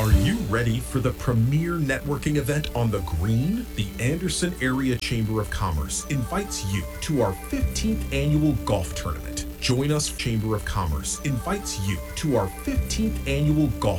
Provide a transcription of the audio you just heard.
Are you ready for the premier networking event on the Green? The Anderson Area Chamber of Commerce invites you to our 15th annual golf tournament. Join us. Chamber of Commerce invites you to our 15th annual golf